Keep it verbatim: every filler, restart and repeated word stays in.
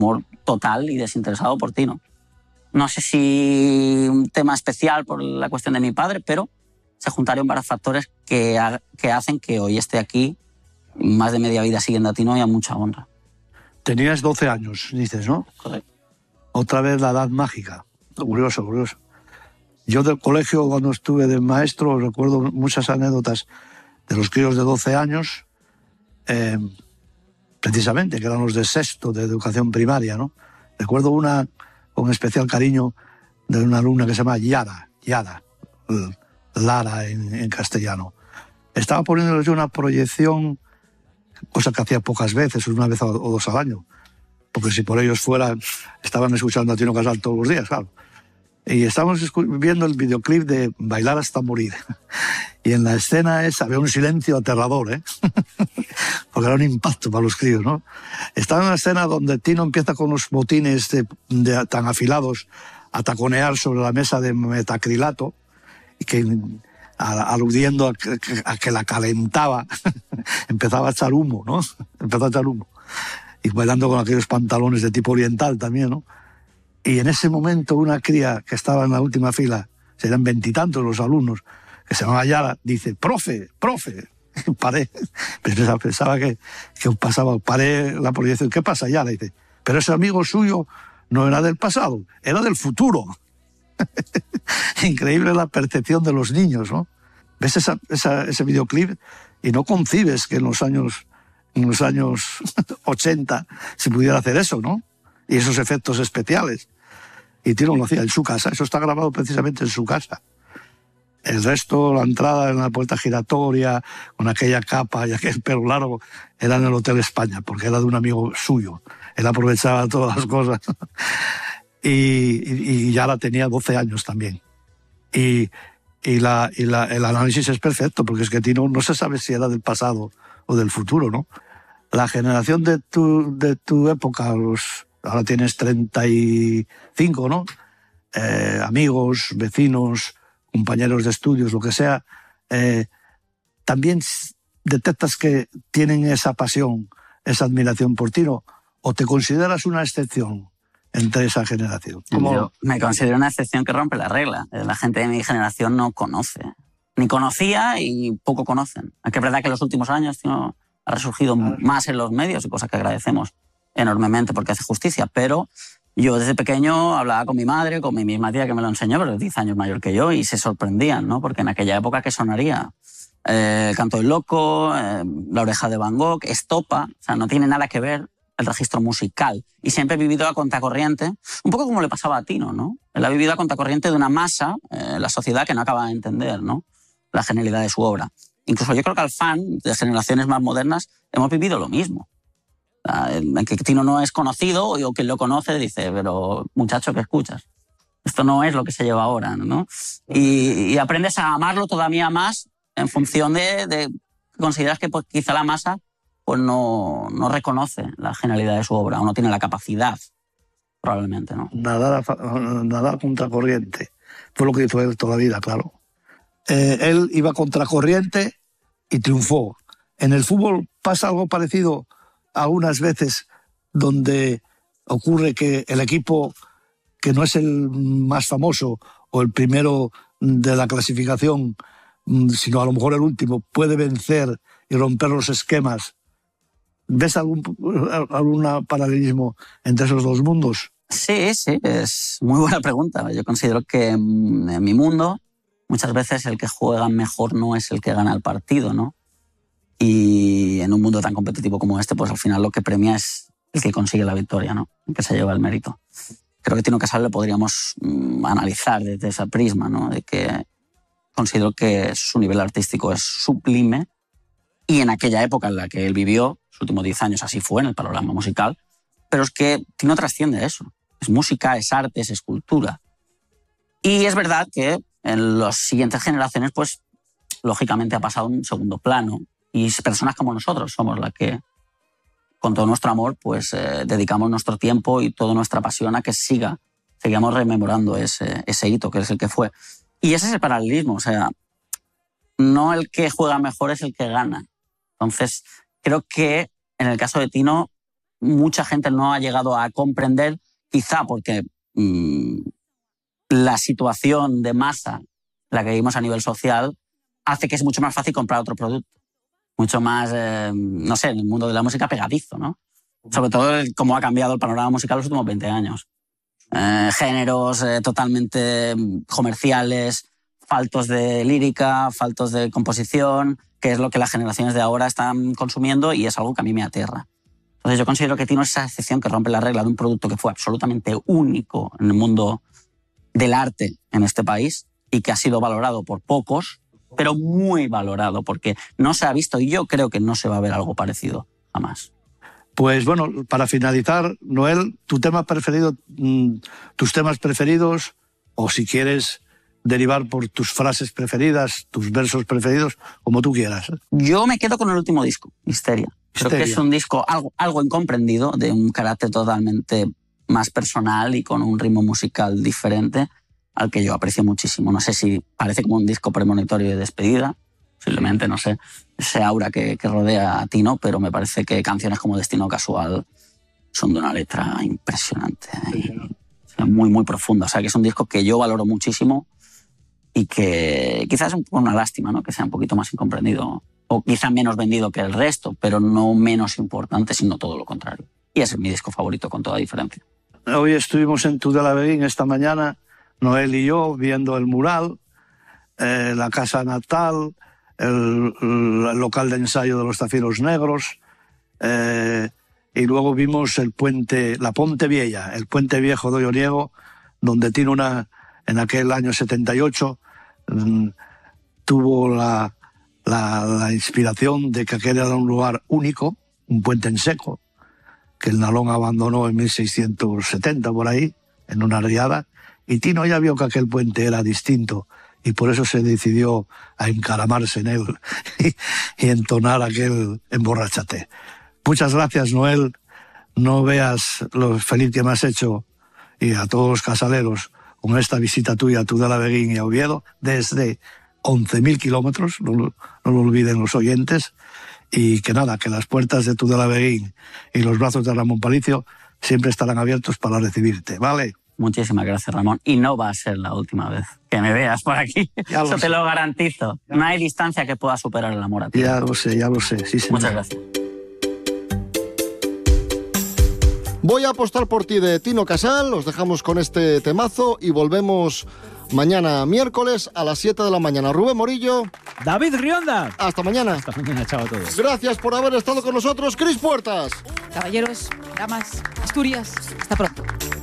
amor total y desinteresado por Tino. No sé si un tema especial por la cuestión de mi padre, pero se juntaron varios factores que, ha, que hacen que hoy esté aquí, más de media vida siguiendo a Tino y a mucha honra. Tenías doce años, dices, ¿no? Correcto. Otra vez la edad mágica. Curioso, curioso. Yo del colegio, cuando estuve de maestro, recuerdo muchas anécdotas de los críos de doce años, eh, precisamente, que eran los de sexto de educación primaria, ¿no? Recuerdo una con especial cariño de una alumna que se llama Yara, Yara, Lara en, en castellano. Estaba poniéndoles yo una proyección, cosa que hacía pocas veces, una vez o dos al año, porque si por ellos fuera, estaban escuchando a Tino Casal todos los días, claro. Y estábamos viendo el videoclip de Bailar hasta morir. Y en la escena esa había un silencio aterrador, ¿eh? Porque era un impacto para los críos, ¿no? Estaba en una escena donde Tino empieza con los botines de, de, tan afilados a taconear sobre la mesa de metacrilato, y que, a, aludiendo a que, a que la calentaba, empezaba a echar humo, ¿no? Empezó a echar humo. Y bailando con aquellos pantalones de tipo oriental también, ¿no? Y en ese momento una cría que estaba en la última fila, serían veintitantos los alumnos, que se llamaba Yara, dice, profe, profe. Paré, pensaba, pensaba que, que pasaba, paré la proyección. ¿Qué pasa, Yara? Dice, pero ese amigo suyo no era del pasado, era del futuro. Increíble la percepción de los niños, ¿no? Ves esa, esa, ese videoclip y no concibes que en los años, en los años ochenta se pudiera hacer eso, ¿no? Y esos efectos especiales. Y Tino lo hacía en su casa. Eso está grabado precisamente en su casa. El resto, la entrada en la puerta giratoria, con aquella capa y aquel pelo largo, era en el Hotel España, porque era de un amigo suyo. Él aprovechaba todas las cosas. y, y, y ya la tenía doce años también. Y, y, la, y la, el análisis es perfecto, porque es que Tino no se sabe si era del pasado o del futuro, ¿no? La generación de tu, de tu época, los... Ahora tienes treinta y cinco, ¿no? Eh, amigos, vecinos, compañeros de estudios, lo que sea. Eh, también detectas que tienen esa pasión, esa admiración por Tino, o te consideras una excepción entre esa generación. ¿Cómo? Yo me considero una excepción que rompe la regla. La gente de mi generación no conoce, ni conocía y poco conocen. Aunque es verdad que en los últimos años Tino ha resurgido claro. más en los medios, y cosa que agradecemos enormemente porque hace justicia, pero yo desde pequeño hablaba con mi madre, con mi misma tía que me lo enseñó, pero es diez años mayor que yo, y se sorprendían, ¿no? Porque en aquella época, ¿qué sonaría? Eh, el canto del loco, eh, la oreja de Van Gogh, Estopa, o sea, no tiene nada que ver el registro musical. Y siempre he vivido a contracorriente, un poco como le pasaba a Tino, ¿no? Él ha vivido a contracorriente de una masa, eh, la sociedad que no acaba de entender, ¿no? La genialidad de su obra. Incluso yo creo que al fan de generaciones más modernas hemos vivido lo mismo. En que Tino no es conocido o quien lo conoce dice, pero muchacho, ¿qué escuchas? Esto no es lo que se lleva ahora, ¿no? Y, y aprendes a amarlo todavía más en función de, de consideras que pues, quizá la masa pues no, no reconoce la genialidad de su obra o no tiene la capacidad, probablemente, ¿no? Nadar a, nadar a contracorriente. Fue lo que hizo él toda la vida, claro. Eh, él iba a contracorriente y triunfó. En el fútbol pasa algo parecido algunas veces, donde ocurre que el equipo que no es el más famoso o el primero de la clasificación, sino a lo mejor el último, puede vencer y romper los esquemas. ¿Ves algún, algún paralelismo entre esos dos mundos? Sí, sí, es muy buena pregunta. Yo considero que en mi mundo muchas veces el que juega mejor no es el que gana el partido, ¿no? Y en un mundo tan competitivo como este, pues al final lo que premia es el que consigue la victoria, ¿no? El que se lleva el mérito. Creo que Tino Casal le podríamos mmm, analizar desde ese prisma, ¿no? De que considero que su nivel artístico es sublime y en aquella época en la que él vivió, los últimos diez años así fue en el panorama musical, pero es que Tino trasciende eso. Es música, es arte, es escultura. Y es verdad que en las siguientes generaciones, pues, lógicamente ha pasado a un segundo plano. Y personas como nosotros somos las que, con todo nuestro amor, pues eh, dedicamos nuestro tiempo y toda nuestra pasión a que siga, sigamos rememorando ese, ese hito que es el que fue. Y ese es el paralelismo, o sea, no el que juega mejor es el que gana. Entonces, creo que en el caso de Tino mucha gente no ha llegado a comprender, quizá porque mmm, la situación de masa, la que vivimos a nivel social, hace que es mucho más fácil comprar otro producto. Mucho más, eh, no sé, en el mundo de la música pegadizo, ¿no? Sobre todo el, cómo ha cambiado el panorama musical los últimos veinte años. Eh, géneros eh, totalmente comerciales, faltos de lírica, faltos de composición, que es lo que las generaciones de ahora están consumiendo y es algo que a mí me aterra. Entonces yo considero que Tino es esa excepción que rompe la regla de un producto que fue absolutamente único en el mundo del arte en este país y que ha sido valorado por pocos, pero muy valorado, porque no se ha visto y yo creo que no se va a ver algo parecido jamás. Pues bueno, para finalizar, Noel, tu tema preferido, tus temas preferidos, o si quieres derivar por tus frases preferidas, tus versos preferidos, como tú quieras. Yo me quedo con el último disco, Histeria. Creo Histeria. que es un disco algo, algo incomprendido, de un carácter totalmente más personal y con un ritmo musical diferente, al que yo aprecio muchísimo. No sé si parece como un disco premonitorio de despedida, posiblemente, no sé, ese aura que, que rodea a Tino, pero me parece que canciones como Destino Casual son de una letra impresionante, y, o sea, muy, muy profunda. O sea, que es un disco que yo valoro muchísimo y que quizás es un poco una lástima, ¿no? Que sea un poquito más incomprendido o quizá menos vendido que el resto, pero no menos importante, sino todo lo contrario. Y ese es mi disco favorito, con toda diferencia. Hoy estuvimos en Tudela-Beguín esta mañana, Noel y yo, viendo el mural, eh, la casa natal, el, el local de ensayo de los Zafiros Negros, eh, y luego vimos el puente, la Ponte Vieja, el puente viejo de Oyoniego, donde tiene una, en aquel año setenta y ocho, mmm, tuvo la, la, la inspiración de que aquel era un lugar único, un puente en seco, que el Nalón abandonó en mil seiscientos setenta por ahí, en una riada, y Tino ya vio que aquel puente era distinto, y por eso se decidió a encaramarse en él y, y entonar aquel Emborráchate. Muchas gracias, Noel. No veas lo feliz que me has hecho, y a todos los casaleros, con esta visita tuya a Tudela-Beguín y a Oviedo, desde once mil kilómetros, no, no lo olviden los oyentes, y que nada, que las puertas de Tudela-Beguín y los brazos de Ramón Palicio siempre estarán abiertos para recibirte, ¿vale? Muchísimas gracias, Ramón. Y no va a ser la última vez que me veas por aquí. Eso te sé. Lo garantizo. No hay distancia que pueda superar el amor a ti. Ya lo sé, ya lo sé. Sí, señor. Muchas gracias. Voy a apostar por ti, de Tino Casal. Os dejamos con este temazo y volvemos mañana miércoles a las siete de la mañana. Rubén Morillo. David Rionda. Hasta mañana. Hasta mañana, chao a todos. Gracias por haber estado con nosotros. Cris Puertas. Caballeros, damas, Asturias, hasta pronto.